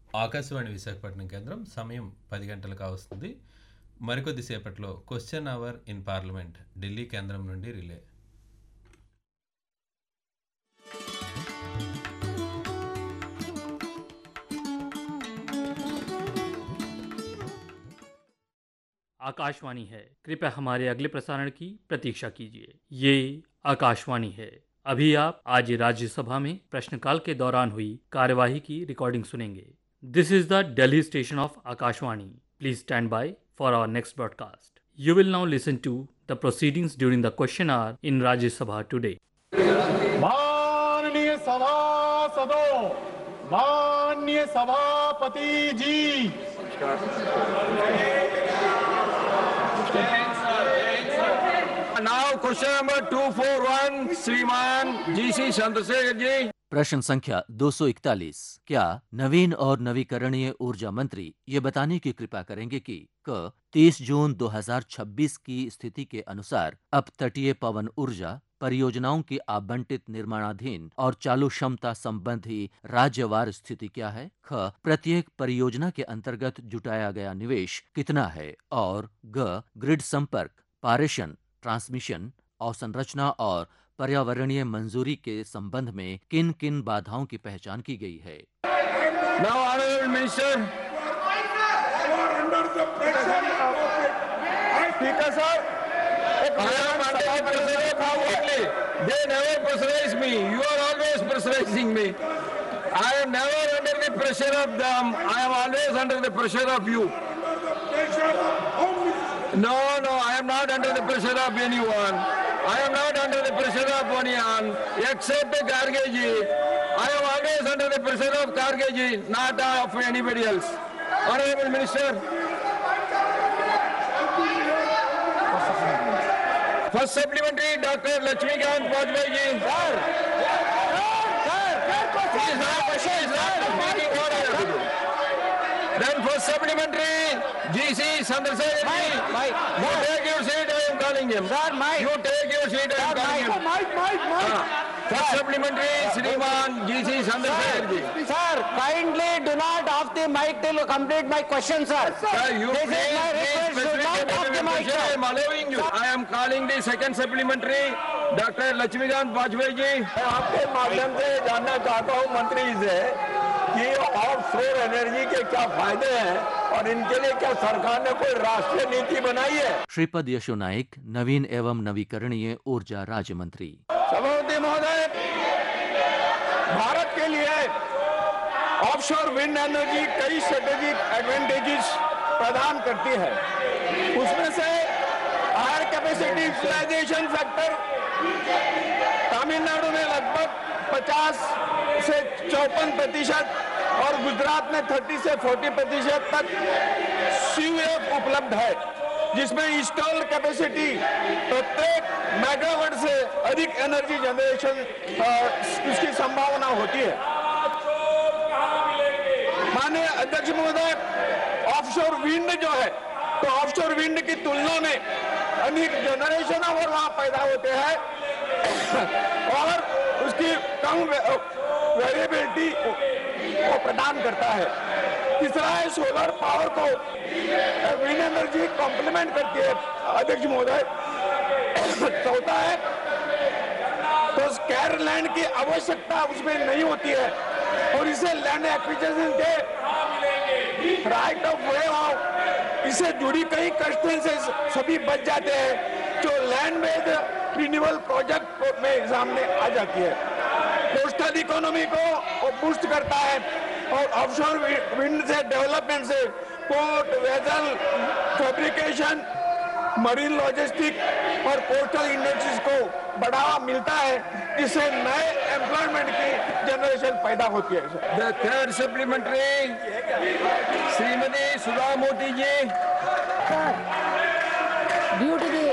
ఆకాశవాణి విశాఖపట్నం కేంద్రం సమయం 10 గంటలు కావస్తుంది. మరికొద్ది సేపట్లో question hour in parliament Delhi కేంద్రం నుండి రిలే. आकाशवाणी है, कृपया हमारे अगले प्रसारण की प्रतीक्षा कीजिए. ये आकाशवाणी है. अभी आप आज राज्यसभा में प्रश्नकाल के दौरान हुई कार्यवाही की रिकॉर्डिंग सुनेंगे. This is the Delhi station of Akashvani. Please stand by for our next broadcast. You will now listen to the proceedings during the question hour in Rajya Sabha today. माननीय सभासदों, माननीय सभापति जी, now question number 241 श्रीमान GC Chandrashekhar ji. प्रश्न संख्या 241. क्या नवीन और नवीकरणीय ऊर्जा मंत्री ये बताने की कृपा करेंगे कि 30 जून 2026 की स्थिति के अनुसार अब तटीय पवन ऊर्जा परियोजनाओं की आवंटित निर्माणाधीन और चालू क्षमता संबंधी राज्यवार स्थिति क्या है? ख. प्रत्येक परियोजना के अंतर्गत जुटाया गया निवेश कितना है? और ग. ग्रिड संपर्क, पारेषण, ट्रांसमिशन, अवसंरचना और पर्यावरणीय मंजूरी के संबंध में किन किन बाधाओं की पहचान की गई है? Now honorable minister. Speaker sir, I am under the pressure of how only. They never pressurize me. You are always pressurizing me. I am never under the pressure of them. I am always under the pressure of you. No, I am not under the pressure of anyone. I am not under the pressure of anyone except Karge ji. I am always under the pressure of Karge ji, not of anybody else. Honorable Minister. First supplementary, Dr. Lakshmikant Vajpayee ji. Sir. Then first supplementary, GC Chandrasekhar ji. You take your seat, I am calling him. Sir, you take your seat, I am calling him. First supplementary, Shriman GC Chandrasekhar ji. Sir, kindly do not off the mic till you complete my question, sir. Sir, you This is my request, do not off the mic, I sir. am allowing you. I am calling the second supplementary, Dr. Lakshmikant Vajpayee ji. मैं आपके माध्यम से जानना चाहता हूँ मंत्री से कि ऑफशोर एनर्जी के क्या फायदे हैं और इनके लिए क्या सरकार ने कोई राष्ट्रीय नीति बनाई है? श्रीपद यशो नाइक, नवीन एवं नवीकरणीय ऊर्जा राज्य मंत्री. सभापति महोदय, भारत के लिए ऑफशोर विंड एनर्जी कई स्ट्रेटेजिक एडवांटेजेस प्रदान करती है. उसमें से higher capacity utilisation factor Tamil Nadu में लगभग 50 से 54% और गुजरात में 30 से 40% तक CUF उपलब्ध है, जिसमें इंस्टॉल कैपेसिटी प्रत्येक मेगावाट से अधिक एनर्जी जनरेशन इसकी संभावना होती है. माननीय अध्यक्ष महोदय, ऑफशोर विंड जो है, तो ऑफशोर विंड की तुलना में अधिक जनरेशन और वहां पैदा होते हैं और उसकी कम वेरिएबिलिटी को प्रदान करता है. तीसरा है सोलर पावर को विंड एनर्जी कॉम्प्लीमेंट करती है अध्यक्ष महोदय. चौथा है तो स्कैर लैंड की आवश्यकता उसमें नहीं होती है और इसे लैंड एक्विजिशन के राइट ऑफ वे ऑफ इससे जुड़ी कई कंस्ट्रेंट्स सभी बच जाते हैं जो लैंड बेस्ड रिन्यूएबल प्रोजेक्ट में सामने आ जाती है. कोस्टल इकोनॉमी को बूस्ट करता है और ऑफशोर विंड से डेवलपमेंट से port, vessel, fabrication, marine logistic और कोस्टल इंडस्ट्रीज को बढ़ावा मिलता है, जिससे नए एम्प्लॉयमेंट की जनरेशन पैदा होती है. The third supplementary, Shrimati Sudha Modi ji. Due to the